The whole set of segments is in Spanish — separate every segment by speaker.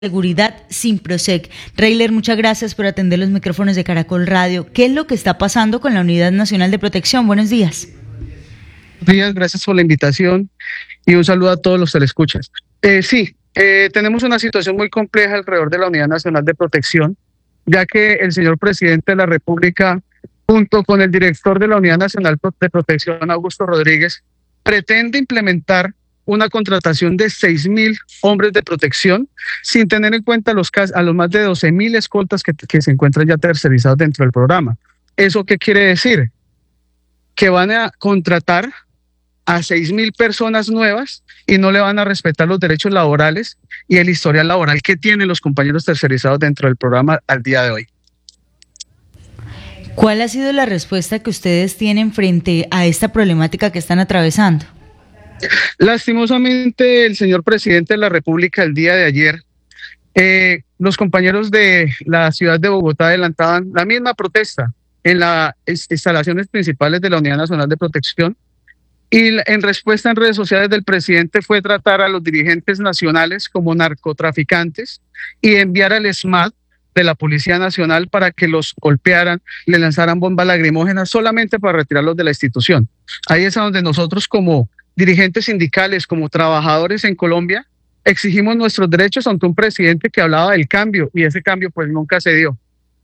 Speaker 1: Seguridad sin Prosec. Reiler, muchas gracias por atender los micrófonos de Caracol Radio. ¿Qué es lo que está pasando con la Unidad Nacional de Protección? Buenos días.
Speaker 2: Buenos días, gracias por la invitación y un saludo a todos los telescuchas. Tenemos una situación muy compleja alrededor de la Unidad Nacional de Protección, ya que el señor presidente de la República, junto con el director de la Unidad Nacional de Protección, Augusto Rodríguez, pretende implementar una contratación de 6.000 hombres de protección sin tener en cuenta a los más de 12.000 escoltas que se encuentran ya tercerizados dentro del programa. ¿Eso qué quiere decir? Que van a contratar a 6.000 personas nuevas y no le van a respetar los derechos laborales y el historial laboral que tienen los compañeros tercerizados dentro del programa al día de hoy.
Speaker 1: ¿Cuál ha sido la respuesta que ustedes tienen frente a esta problemática que están atravesando?
Speaker 2: Lastimosamente, el señor presidente de la República el día de ayer, los compañeros de la ciudad de Bogotá adelantaban la misma protesta en las instalaciones principales de la Unidad Nacional de Protección, y en respuesta en redes sociales del presidente fue tratar a los dirigentes nacionales como narcotraficantes y enviar al SMAT de la Policía Nacional para que los golpearan, le lanzaran bombas lacrimógenas solamente para retirarlos de la institución. Ahí es a donde nosotros como dirigentes sindicales, como trabajadores en Colombia, exigimos nuestros derechos ante un presidente que hablaba del cambio y ese cambio pues nunca se dio.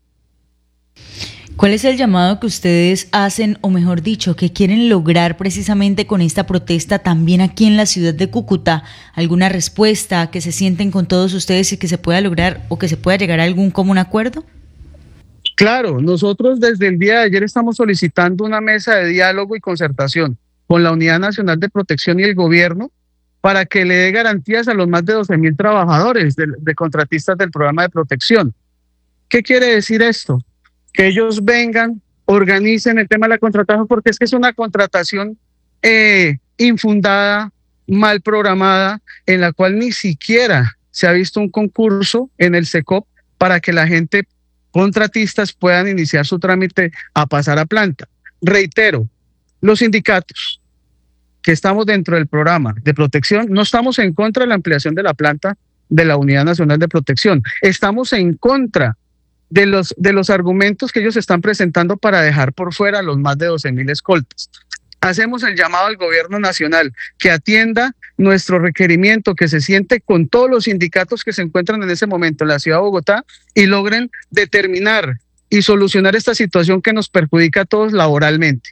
Speaker 1: ¿Cuál es el llamado que ustedes hacen, o mejor dicho, que quieren lograr precisamente con esta protesta también aquí en la ciudad de Cúcuta? ¿Alguna respuesta, que se sienten con todos ustedes y que se pueda lograr o que se pueda llegar a algún común acuerdo?
Speaker 2: Claro, nosotros desde el día de ayer estamos solicitando una mesa de diálogo y concertación con la Unidad Nacional de Protección y el gobierno para que le dé garantías a los más de 12.000 trabajadores de contratistas del programa de protección. ¿Qué quiere decir esto? Que ellos vengan, organicen el tema de la contratación, porque es que es una contratación infundada, mal programada, en la cual ni siquiera se ha visto un concurso en el SECOP para que la gente, contratistas, puedan iniciar su trámite a pasar a planta. Reitero, los sindicatos que estamos dentro del programa de protección no estamos en contra de la ampliación de la planta de la Unidad Nacional de Protección, estamos en contra de los argumentos que ellos están presentando para dejar por fuera a los más de 12.000 escoltas. Hacemos el llamado al gobierno nacional que atienda nuestro requerimiento, que se siente con todos los sindicatos que se encuentran en ese momento en la ciudad de Bogotá y logren determinar y solucionar esta situación que nos perjudica a todos laboralmente.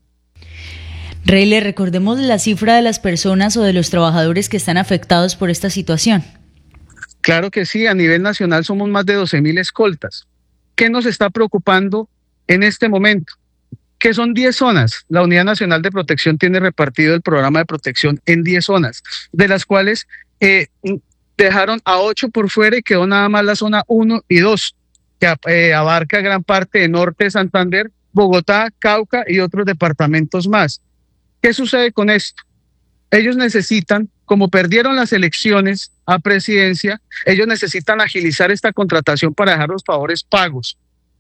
Speaker 1: Reiler, recordemos la cifra de las personas o de los trabajadores que están afectados por esta situación.
Speaker 2: Claro que sí, a nivel nacional somos más de 12.000 escoltas. ¿Qué nos está preocupando en este momento? Que son 10 zonas. La Unidad Nacional de Protección tiene repartido el programa de protección en 10 zonas, de las cuales dejaron a 8 por fuera y quedó nada más la zona 1 y 2, que abarca gran parte de Norte de Santander, Bogotá, Cauca y otros departamentos más. ¿Qué sucede con esto? Ellos necesitan, como perdieron las elecciones a presidencia, ellos necesitan agilizar esta contratación para dejar los favores pagos.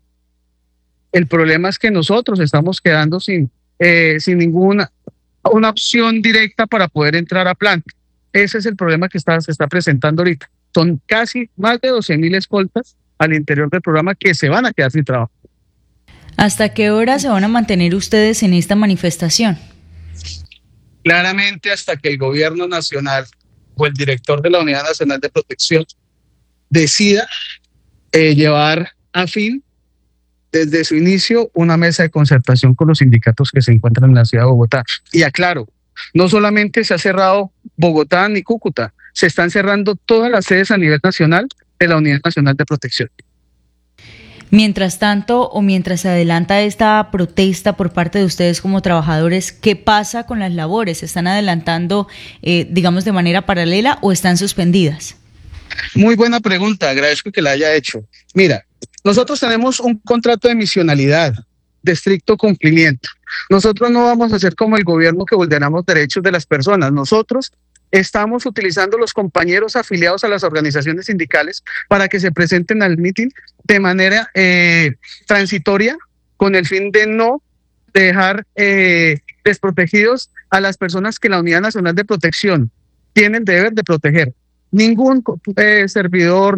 Speaker 2: El problema es que nosotros estamos quedando sin ninguna una opción directa para poder entrar a planta. Ese es el problema que se está presentando ahorita. Son casi más de 12.000 escoltas al interior del programa que se van a quedar sin trabajo.
Speaker 1: ¿Hasta qué hora se van a mantener ustedes en esta manifestación?
Speaker 2: Claramente hasta que el gobierno nacional o el director de la Unidad Nacional de Protección decida llevar a fin desde su inicio una mesa de concertación con los sindicatos que se encuentran en la ciudad de Bogotá. Y aclaro, no solamente se ha cerrado Bogotá ni Cúcuta, se están cerrando todas las sedes a nivel nacional de la Unidad Nacional de Protección.
Speaker 1: Mientras tanto, o mientras se adelanta esta protesta por parte de ustedes como trabajadores, ¿qué pasa con las labores? ¿Se están adelantando, digamos, de manera paralela o están suspendidas?
Speaker 2: Muy buena pregunta, agradezco que la haya hecho. Mira, nosotros tenemos un contrato de misionalidad de estricto cumplimiento. Nosotros no vamos a hacer como el gobierno que vulneramos derechos de las personas. Nosotros estamos utilizando los compañeros afiliados a las organizaciones sindicales para que se presenten al mitin de manera transitoria, con el fin de no dejar desprotegidos a las personas que la Unidad Nacional de Protección tiene el deber de proteger. Ningún servidor